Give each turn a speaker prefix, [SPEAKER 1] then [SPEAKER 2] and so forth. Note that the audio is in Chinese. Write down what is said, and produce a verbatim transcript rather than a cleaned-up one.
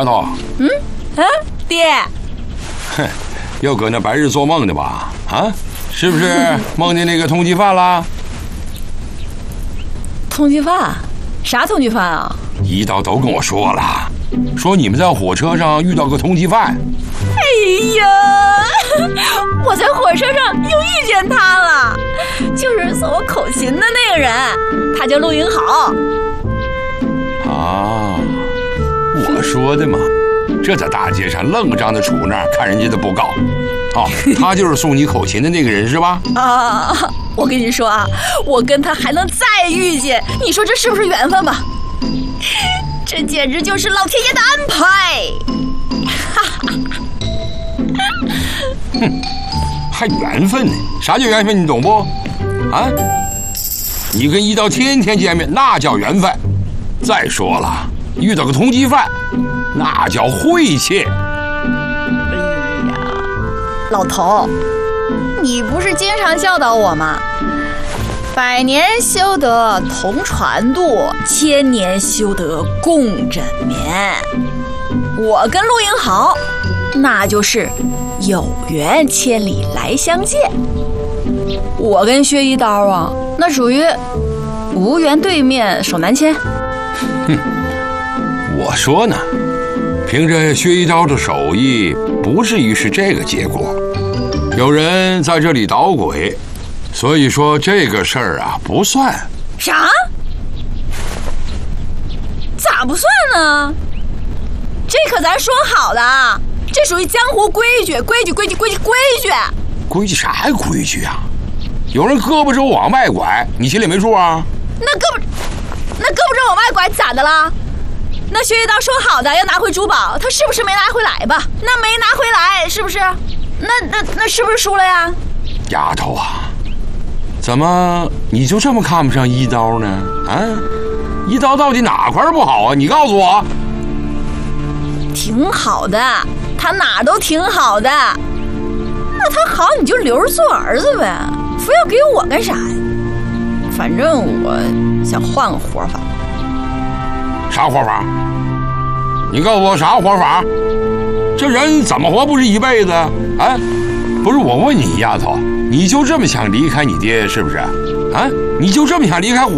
[SPEAKER 1] 丫头。
[SPEAKER 2] 嗯啊，爹。
[SPEAKER 1] 哼，又搁那白日做梦呢吧？啊，是不是梦见那个通缉犯了？
[SPEAKER 2] 通缉犯？啥通缉犯啊？
[SPEAKER 1] 一刀都跟我说了，说你们在火车上遇到个通缉犯。
[SPEAKER 2] 哎呀，我在火车上又遇见他了，就是送我口琴的那个人，他叫陆英豪。
[SPEAKER 1] 啊，我说的嘛，这在大街上愣张的杵那儿看人家的布告。哦，他就是送你口琴的那个人是吧？
[SPEAKER 2] 啊，我跟你说啊，我跟他还能再遇见，你说这是不是缘分吧？这简直就是老天爷的安排。
[SPEAKER 1] 哼，还缘分呢？啥叫缘分？你懂不？啊，你跟一刀天天见面，那叫缘分。再说了，遇到个通缉犯，那叫晦气。
[SPEAKER 2] 哎呀，老头，你不是经常教导我吗？百年修得同船渡，千年修得共枕眠。我跟陆英豪，那就是有缘千里来相见。我跟薛一刀啊，那属于无缘对面手难牵。
[SPEAKER 1] 哼，我说呢，凭着薛一刀的手艺，不至于是这个结果。有人在这里捣鬼，所以说这个事儿啊不算。
[SPEAKER 2] 啥？咋不算呢？这可咱说好的啊，这属于江湖规矩，规矩规矩规矩规矩。
[SPEAKER 1] 规矩啥规矩啊？有人胳膊肘往外拐，你心里没数啊？
[SPEAKER 2] 那胳膊，那胳膊肘往外拐咋的了？那薛一刀说好的要拿回珠宝，他是不是没拿回来吧？那没拿回来是不是？那那那是不是输了呀？
[SPEAKER 1] 丫头啊，怎么你就这么看不上一刀呢？啊，一刀到底哪块不好啊？你告诉我。
[SPEAKER 2] 挺好的，他哪都挺好的。那他好你就留着做儿子呗，非要给我干啥呀？反正我想换个活法。
[SPEAKER 1] 啥活法？你告诉我啥活法？这人怎么活不是一辈子啊？不是我问你，丫头，你就这么想离开你爹是不是？啊，你就这么想离开